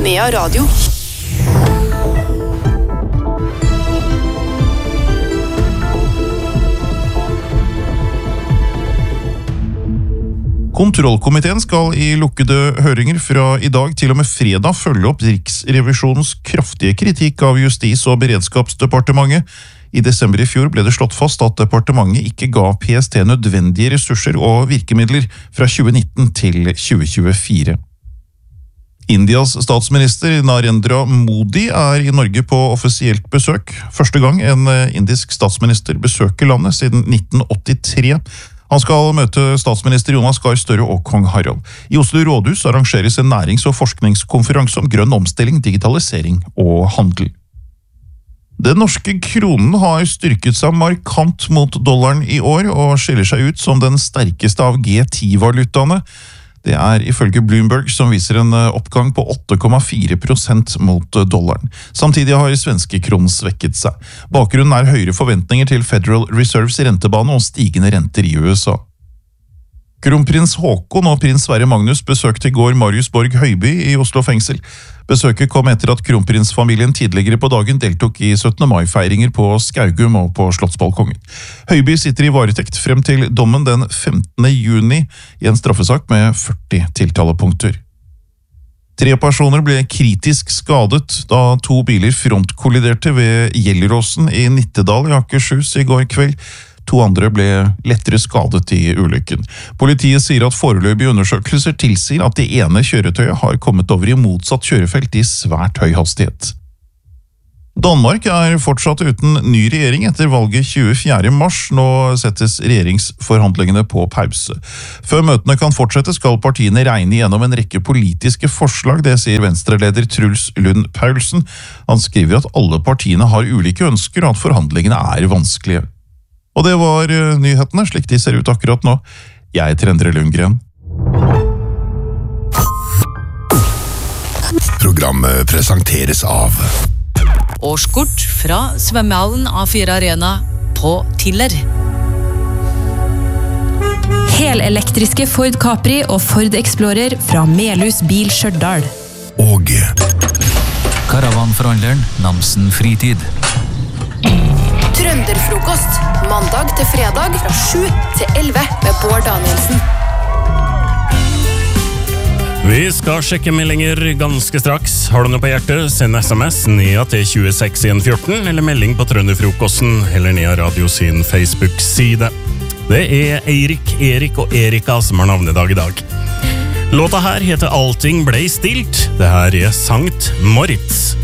Nea Radio. Kontrollkomiteen skal i lukkede høringer fra i dag til og med fredag følge opp Riksrevisjonens kraftige kritikk av Justis- og beredskapsdepartementet. I desember i fjor ble det slått fast at departementet ikke ga PST nødvendige ressurser og virkemidler fra 2019 til 2024. Indias statsminister Narendra Modi er i Norge på offisielt besøk. Første gang en indisk statsminister besøker landet siden 1983. Han skal møte statsminister Jonas Gahr Støre og kong Harald. I Oslo Rådhus arrangeres en nærings- og forskningskonferanse om grønn omstilling, digitalisering og handel. Den norske kronen har styrket seg markant mot dollaren i år og skiller seg ut som den sterkeste av G10-valutaene. Det er ifølge Bloomberg som viser en oppgang på 8,4% mot dollaren. Samtidig har svenske kronen svekket seg. Bakgrunnen er høyere forventninger til Federal Reserves rentebane og stigende renter i USA. Kronprins Håkon og prins Sverre Magnus besøkte i går Marius Borg Høiby i Oslo fengsel. Besøket kom etter at kronprinsfamilien tidligere på dagen deltok i 17. mai-feiringer på Skaugum og på Slottsbalkongen. Høiby sitter i varetekt frem til dommen den 15. juni i en straffesak med 40 tiltalepunkter. 3 personer ble kritisk skadet da 2 biler frontkolliderte ved Gjelleråsen i Nittedal i Akershus i går kveld. 2 andre ble lettere skadet i ulykken. Politiet sier at foreløpige undersøkelser tilsier at det ene kjøretøyet har kommet over i motsatt kjørefelt i svært høy hastighet. Danmark er fortsatt uten ny regjering etter valget 24. mars. Nå settes regjeringsforhandlingene på pause. Før møtene kan fortsette skal partiene regne gjennom en rekke politiske forslag, det sier Venstre-leder Truls Lund Paulsen. Han skriver at alle partiene har ulike ønsker og at forhandlingene er vanskelige. Og det var nyhetene, slik de ser ut akkurat nå. Jeg heter Endre Lundgren. Programmet presenteres av Årskort fra svømmehallen A4 Arena på Tiller. Helelektriske Ford Capri og Ford Explorer fra Melhus Bil Stjørdal. Og Karavanforhandleren Namsen Fritid. Trønderfrokost, mandag til fredag fra 7 til 11 med Bård Danielsen. Vi skal sjekke meldinger ganske straks. Har du noe på hjertet, send SMS Nea til 26114 eller melding på Trønderfrokosten eller Nea Radio sin Facebook-side. Det er Eirik, Erik og Erika som har navnedag i dag. Låta her heter Allting ble stilt. Det her er Sankt Moritz.